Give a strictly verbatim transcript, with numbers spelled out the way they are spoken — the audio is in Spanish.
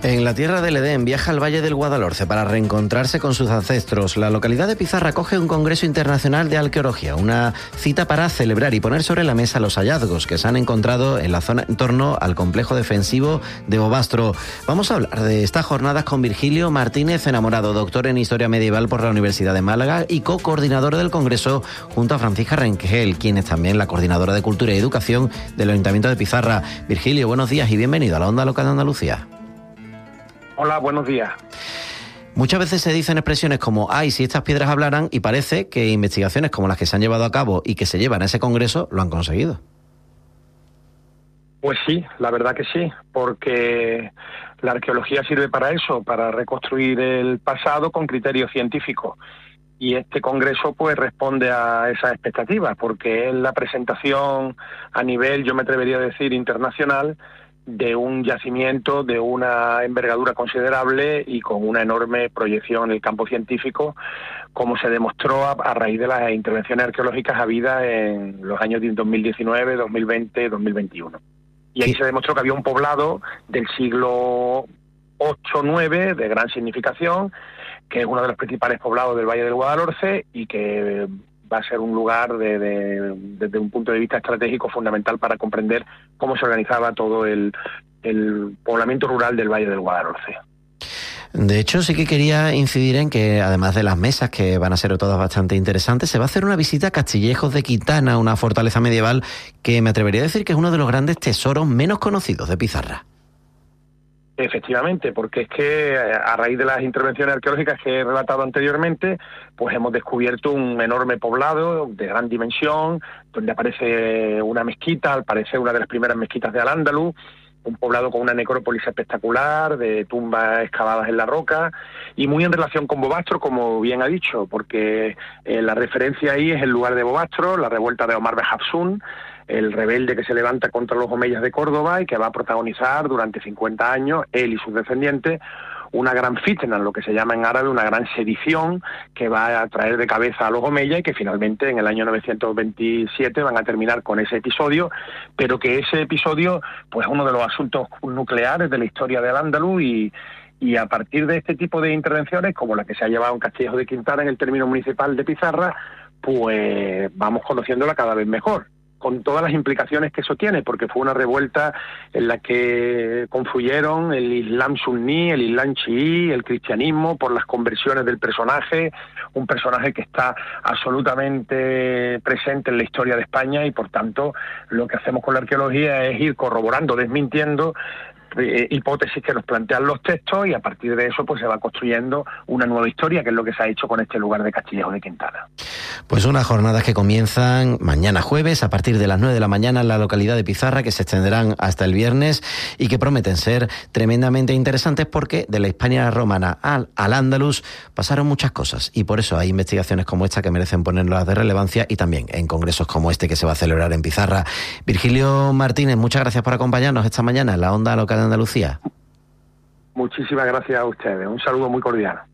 En la tierra del Edén viaja al Valle del Guadalhorce para reencontrarse con sus ancestros. La localidad de Pizarra acoge un congreso internacional de arqueología, una cita para celebrar y poner sobre la mesa los hallazgos que se han encontrado en la zona en torno al complejo defensivo de Bobastro. Vamos a hablar de estas jornadas con Virgilio Martínez Enamorado, doctor en Historia Medieval por la Universidad de Málaga y co-coordinador del congreso junto a Francisca Rengel, quien es también la coordinadora de Cultura y Educación del Ayuntamiento de Pizarra. Virgilio, buenos días y bienvenido a la Onda Local de Andalucía. Hola, buenos días. Muchas veces se dicen expresiones como ¡ay, si estas piedras hablaran! Y parece que investigaciones como las que se han llevado a cabo y que se llevan a ese congreso lo han conseguido. Pues sí, la verdad que sí, porque la arqueología sirve para eso, para reconstruir el pasado con criterios científicos. Y este congreso pues responde a esas expectativas, porque es la presentación a nivel, yo me atrevería a decir, internacional, de un yacimiento de una envergadura considerable y con una enorme proyección en el campo científico, como se demostró a, a raíz de las intervenciones arqueológicas habidas en los años de dos mil diecinueve, dos mil veinte, dos mil veintiuno. Y ahí se demostró que había un poblado del siglo ocho nueve de gran significación, que es uno de los principales poblados del Valle del Guadalhorce y que va a ser un lugar de, de, desde un punto de vista estratégico fundamental para comprender cómo se organizaba todo el, el poblamiento rural del Valle del Guadalhorce. De hecho, sí que quería incidir en que, además de las mesas, que van a ser todas bastante interesantes, se va a hacer una visita a Castillejos de Quintana, una fortaleza medieval que me atrevería a decir que es uno de los grandes tesoros menos conocidos de Pizarra. Efectivamente, porque es que a raíz de las intervenciones arqueológicas que he relatado anteriormente, pues hemos descubierto un enorme poblado de gran dimensión, donde aparece una mezquita, al parecer una de las primeras mezquitas de Al-Ándalus, un poblado con una necrópolis espectacular, de tumbas excavadas en la roca, y muy en relación con Bobastro, como bien ha dicho, porque eh, la referencia ahí es el lugar de Bobastro, la revuelta de Omar Behafsun, el rebelde que se levanta contra los omeyas de Córdoba y que va a protagonizar durante cincuenta años, él y sus descendientes, una gran fitna, lo que se llama en árabe una gran sedición que va a traer de cabeza a los omeyas y que finalmente en el año novecientos veintisiete van a terminar con ese episodio, pero que ese episodio pues es uno de los asuntos nucleares de la historia del Al-Ándalus y Y a partir de este tipo de intervenciones, como la que se ha llevado en Castillejos de Quintana en el término municipal de Pizarra, pues vamos conociéndola cada vez mejor, con todas las implicaciones que eso tiene, porque fue una revuelta en la que confluyeron el Islam suní, el Islam chií, el cristianismo, por las conversiones del personaje, un personaje que está absolutamente presente en la historia de España y por tanto lo que hacemos con la arqueología es ir corroborando, desmintiendo Eh, hipótesis que nos plantean los textos y a partir de eso pues se va construyendo una nueva historia, que es lo que se ha hecho con este lugar de Castillejos de Quintana. Pues unas jornadas que comienzan mañana jueves a partir de las nueve de la mañana en la localidad de Pizarra, que se extenderán hasta el viernes y que prometen ser tremendamente interesantes porque de la Hispania romana al, al Andalus pasaron muchas cosas y por eso hay investigaciones como esta que merecen ponerlas de relevancia y también en congresos como este que se va a celebrar en Pizarra. Virgilio Martínez, muchas gracias por acompañarnos esta mañana en la Onda Local de Andalucía. Muchísimas gracias a ustedes. Un saludo muy cordial.